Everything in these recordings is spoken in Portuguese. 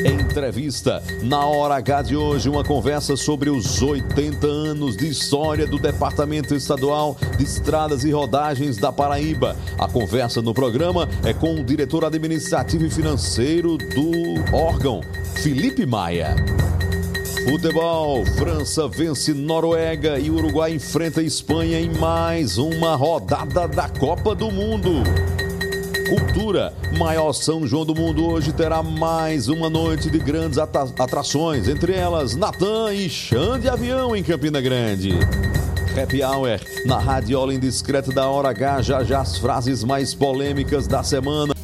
Entrevista. Na Hora H de hoje, uma conversa sobre os 80 anos de história do Departamento Estadual de Estradas e Rodagens da Paraíba. A conversa no programa é com o diretor administrativo e financeiro do órgão, Felipe Maia. Futebol, França vence Noruega e Uruguai enfrenta a Espanha em mais uma rodada da Copa do Mundo. Cultura, maior São João do mundo hoje terá mais uma noite de grandes atrações, entre elas Natan e Xande de Avião em Campina Grande. Happy Hour, na radiola indiscreta da Hora H, já as frases mais polêmicas da semana.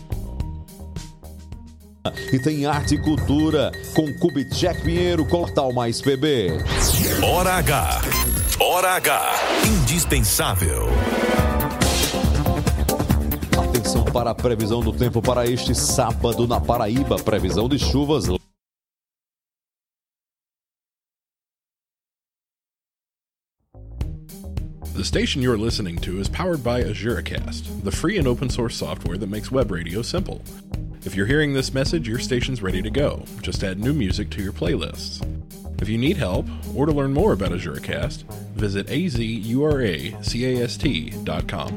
E tem arte e cultura com Kubitschek Pinheiro, Portal Mais PB. Hora H. Hora H. Indispensável. Atenção para a previsão do tempo para este sábado na Paraíba. Previsão de chuvas. The station you're listening to is powered by AzuraCast, the free and open source software that makes web radio simple. If you're hearing this message, your station's ready to go. Just add new music to your playlists. If you need help, or to learn more about AzuraCast, visit azuracast.com.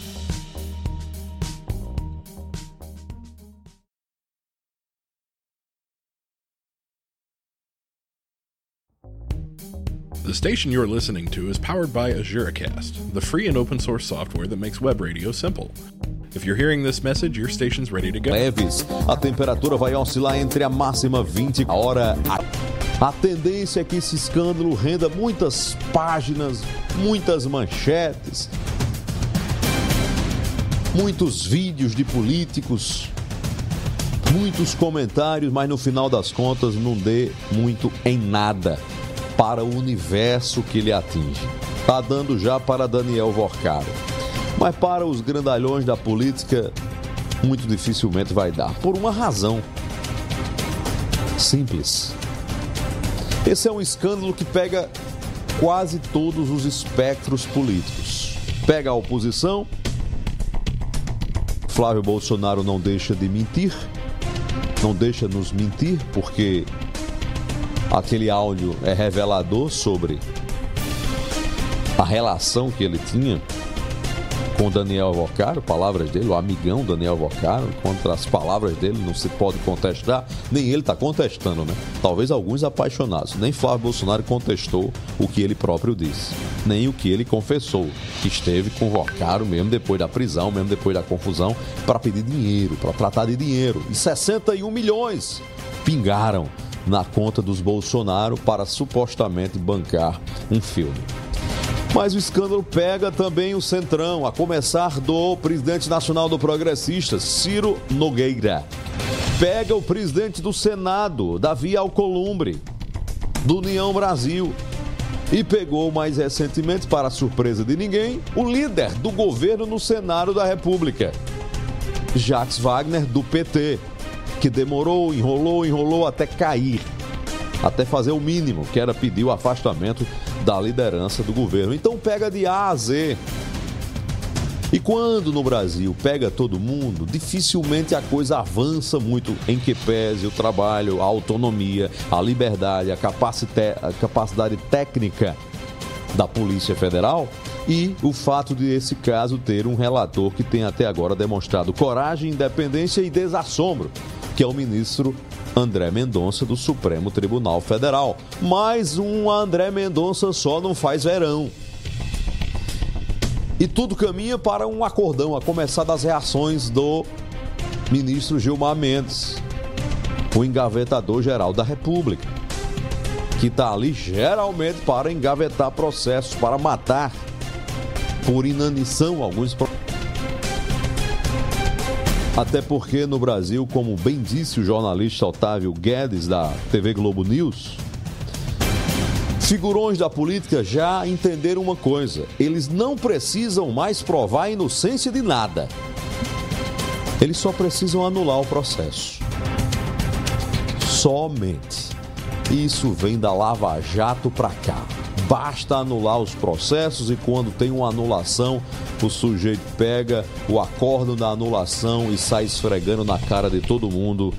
The station you're listening to is powered by AzuraCast, the free and open source software that makes web radio simple. If you're hearing this message, your station's ready to go. Leves, a temperatura vai oscilar entre a máxima 20 a hora. A tendência é que esse escândalo renda muitas páginas, muitas manchetes, muitos vídeos de políticos, muitos comentários, mas no final das contas não dê muito em nada para o universo que ele atinge. Está dando já para Daniel Vorcaro. Mas para os grandalhões da política, muito dificilmente vai dar. Por uma razão simples. Esse é um escândalo que pega quase todos os espectros políticos. Pega a oposição. Flávio Bolsonaro não deixa de mentir. Não deixa nos mentir, porque aquele áudio é revelador sobre a relação que ele tinha com Daniel Vorcaro, palavras dele, o amigão Daniel Vorcaro, contra as palavras dele não se pode contestar, nem ele está contestando, né? Talvez alguns apaixonados, nem Flávio Bolsonaro contestou o que ele próprio disse, nem o que ele confessou, que esteve com Vorcaro mesmo depois da prisão, mesmo depois da confusão, para pedir dinheiro, para tratar de dinheiro, e 61 milhões pingaram na conta dos Bolsonaro para supostamente bancar um filme. Mas o escândalo pega também o Centrão, a começar do presidente nacional do Progressistas, Ciro Nogueira. Pega o presidente do Senado, Davi Alcolumbre, do União Brasil. E pegou mais recentemente, para a surpresa de ninguém, o líder do governo no Senado da República, Jacques Wagner, do PT, que demorou, enrolou até cair, até fazer o mínimo, que era pedir o afastamento da liderança do governo. Então pega de A a Z. E quando no Brasil pega todo mundo, dificilmente a coisa avança muito, em que pese o trabalho, a autonomia, a liberdade, a capacidade técnica da Polícia Federal e o fato de esse caso ter um relator que tem até agora demonstrado coragem, independência e desassombro, que é o ministro André Mendonça, do Supremo Tribunal Federal. Mais um André Mendonça só não faz verão. E tudo caminha para um acordão, a começar das reações do ministro Gilmar Mendes, o engavetador-geral da República, que está ali geralmente para engavetar processos, para matar por inanição alguns processos. Até porque no Brasil, como bem disse o jornalista Otávio Guedes, da TV Globo News, figurões da política já entenderam uma coisa: eles não precisam mais provar a inocência de nada. Eles só precisam anular o processo. Somente. Isso vem da Lava Jato para cá. Basta anular os processos e quando tem uma anulação, o sujeito pega o acórdão da anulação e sai esfregando na cara de todo mundo